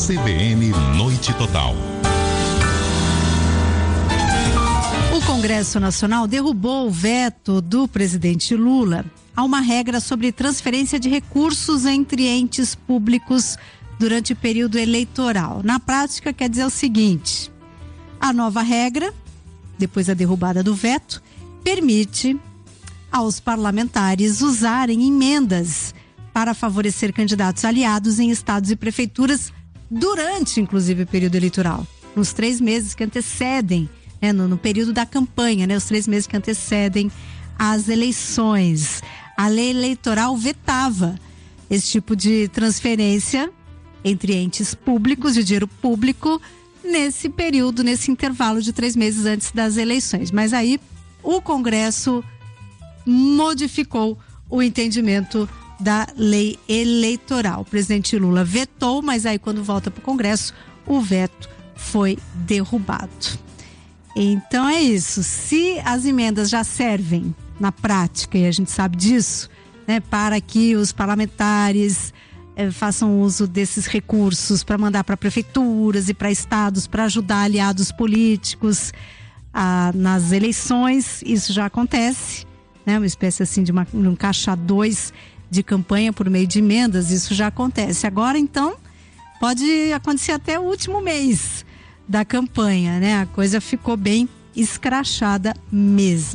CBN Noite Total. O Congresso Nacional derrubou o veto do presidente Lula a uma regra sobre transferência de recursos entre entes públicos durante o período eleitoral. Na prática, quer dizer o seguinte: a nova regra, depois da derrubada do veto, permite aos parlamentares usarem emendas para favorecer candidatos aliados em estados e prefeituras durante, inclusive, o período eleitoral. Nos 3 meses que antecedem, no período da campanha, os 3 meses que antecedem as eleições. A lei eleitoral vetava esse tipo de transferência entre entes públicos, de dinheiro público, nesse período, nesse intervalo de 3 meses antes das eleições. Mas aí o Congresso modificou o entendimento da lei eleitoral. O presidente Lula vetou, mas aí quando volta para o Congresso, o veto foi derrubado. Então é isso. Se as emendas já servem na prática, e a gente sabe disso, para que os parlamentares façam uso desses recursos para mandar para prefeituras e para estados, para ajudar aliados políticos nas eleições, isso já acontece, uma espécie assim de um caixa 2 de campanha por meio de emendas, isso já acontece. Agora, então, pode acontecer até o último mês da campanha, A coisa ficou bem escrachada mesmo.